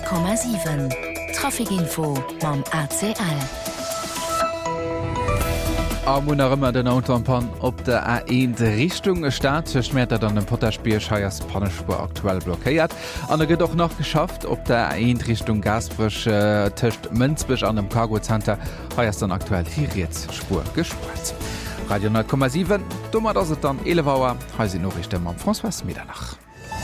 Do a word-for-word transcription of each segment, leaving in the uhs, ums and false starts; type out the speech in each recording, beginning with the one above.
Komma sieben Trafikinfo beim A C L. Am ëmmer den Autopan op der A eins Richtung Staat schmert er dann den Potterspierscheiers Pannespur aktuell blockéiert. An er gët doch noch geschafft, op der A eins Richtung Gasfrisch äh, töcht Mënzbech an dem Cargocenter heiers dann aktuell Hierietzspur gespurt. Radio neun Komma sieben, dummer dat se dann Elevouer, heisi Norrichte am François Medernach.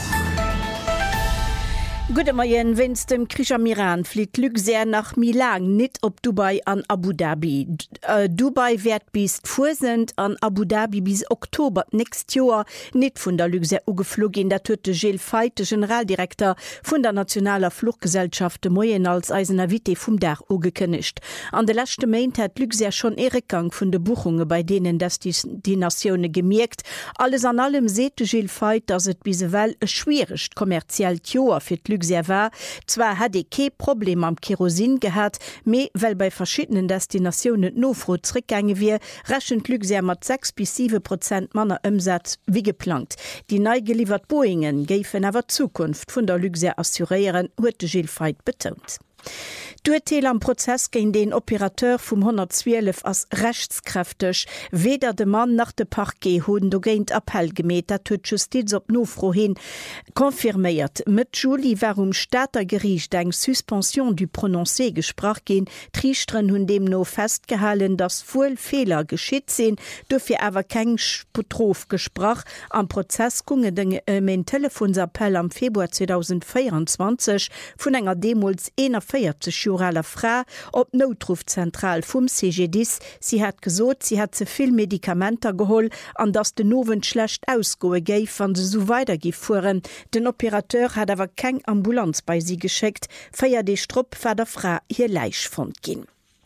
Gute Morgen, wenn's dem Krishamiran fliegt Glück sehr nach Milan, nicht ob Dubai an Abu Dhabi. D äh, Dubai wird bis vorsend an Abu Dhabi bis Oktober nächstes Jahr nicht von der Glück sehr ugeflogen. Der töte Gilles Veit, der Generaldirektor von der Nationaler Fluggesellschaft Moyen als Eisenavite vom Dach ugekündigt. An der letzten Monat hat Glück sehr schon Rückgang von den Buchungen, bei denen das die, die Nationen gemerkt. Alles an allem sieht Gilles Veit, dass es bis well schwierig kommerziell Jahr für die sehr war. Zwar hat er kein Problem am Kerosin gehabt, mehr weil bei verschiedenen Destinationen Nofro zurückgegangen wir, rechnet Glück sehr mit sechs bis sieben Prozent Männer Umsatz wie geplant. Die neu geliefert Boeingen geben aber Zukunft von der Glück sehr assurieren, hat Gilles Veit betont. D'Urteil am Prozess gegen den Operateur vom hundertzwölf als rechtskräftig. Weder der Mann nach dem Parquet haben dagegen Appell gemäht, das hat Justiz op Nofro hin konfirmiert. Mit Juli warum Staatergericht eine Suspension du Prononcé gesprochen gehen, Trichteren haben dem noch festgehalten, dass wohl Fehler geschieht sind, dafür aber kein Strof gesprochen. Am Prozess ging den äh, mein Telefonsappell am Februar zweitausendvierundzwanzig von einer Demos einundvierzig Juraler Frau op Notrufzentral vum C G dix. Sie hat gesot, sie hat ze viel Medikamenter geholt, an dass de Nowen schlecht ausgoe geif, wann se so weitergefuhren. Den Operateur hat aber kein Ambulanz bei sie geschickt, feier de Strupp war der Frau hier Leichfund gin.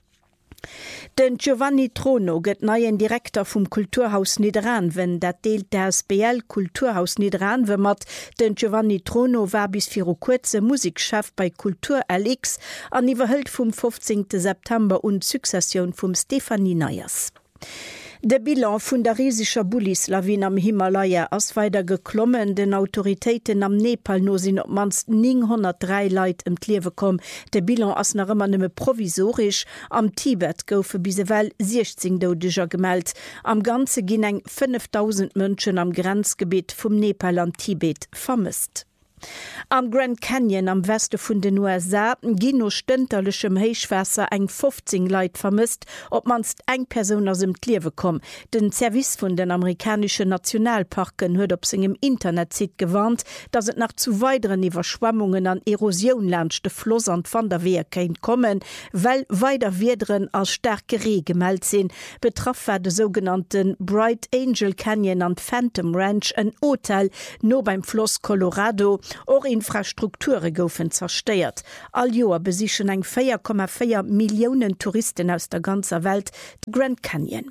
Den Giovanni Trono gëtt neien Direktor vum Kulturhaus Niederan, wenn dat deelt der S B L Kulturhaus Niederan wëmmert. Den Giovanni Trono war bis vir kurze Musikchef bei Kultur L X an iwwerhëlt vum fünfzehnten September und Sukzession vum Stefanie Neyers. Der Bilan vun der riesischer Bullislawine am Himalaya ass weiter geklommen, den Autoritäten am Nepal no sinn op mans neunhundertdrei Leiit em Liewe kom. Der Bilan ass nach immer nimme provisorisch. Am Tibet goufe bise well sechzehn Dodeger gemeldt. Am ganze ginn eng fünftausend Mënschen am Grenzgebiet vum Nepal an Tibet vermisst. Am Grand Canyon am Weste vun den U S A ginn no stënterlechem Heichwasser eng fünfzehn Leiit vermisst, ob manst eng Person aus dem Liewe kom. Den Service vun den amerikanischen Nationalparken huet op segem Internetzit gewarnt, dass et nach zu weiteren Iwerschwammungen an Erosion lernchte Floss an van der Wehr keint kommen, weil weiter Wiederen als starke Reh gemeldt sinn. Betraff war de sogenannten Bright Angel Canyon an Phantom Ranch ein Hotel no beim Floss Colorado. Auch Infrastrukture goufen zersteiert. All Joer besichen eng vier Komma vier Millionen Touristen aus der ganzer Welt Grand Canyon.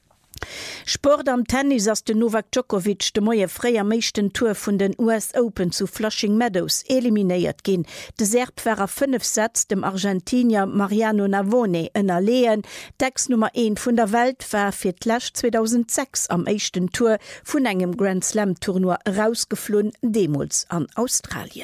Sport am Tennis ass de Novak Djokovic de moie fréier meeschten Tour vun den U S Open zu Flushing Meadows eliminéiert ginn. De Serb war fünf Sätz dem Argentinier Mariano Navone ënner leen. Dex Nummer een vun der Welt war fir d'Lächt zweitausendsechs am éischten Tour vun engem Grand Slam Tournoi rausgeflonn, demols an Australien.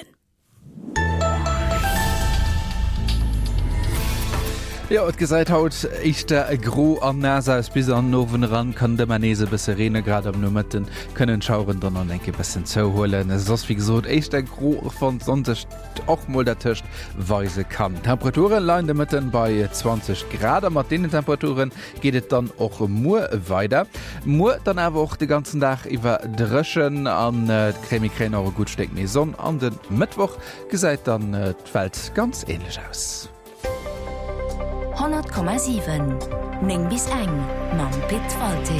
Ja, et gesäit haut ich der gro an NASA bis an nowen ran kann de Manese be Serene grad am Nummerten können schauen dann an enke bessen zouholen. Es ass wie gesot eich der gro van sonst och mal der Tischcht weise kann. Temperaturen leien de Mitten bei zwanzig Grad, mat denen Temperaturen geht et dann och Mu weiter. Mu dann awer auch de ganzen Tag iwwer dreschen an äh, Cremikräne eure gutsteck me Sonn an den Mittwoch gesäit dann äh, d'Welt ganz ähnlich aus. hundert Komma sieben Ning bis eng mam Pitt Falte.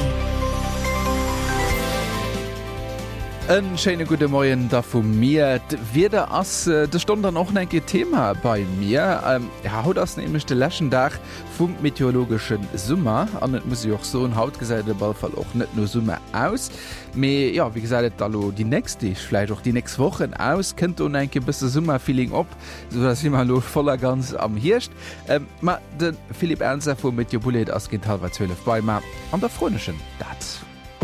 Ein schöne gute Morgen da von mir. Wieder ass äh, de stand dann auch ein Thema bei mir. Ähm, ja, haut das nämlich den letzten Tag vom meteorologischen Sommer. Und das muss ich auch so ein Haut gesagt, der Ballfall auch nicht nur Sommer aus. Aber ja, wie gesagt, also die nächste, vielleicht auch die nächste Woche aus, kennt und ein bisschen Sommer-Feeling ab, sodass ich mal voller ganz am Hirsch. Ähm, ma, den Philipp Ernster von Meteorbulet aus Gintal war zwölf bei mir an der Fronischen Dat.